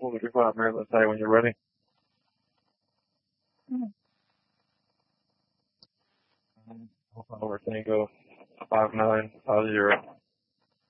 We'll be fine, Mary. Let's say when you're ready. Over Tango 5950.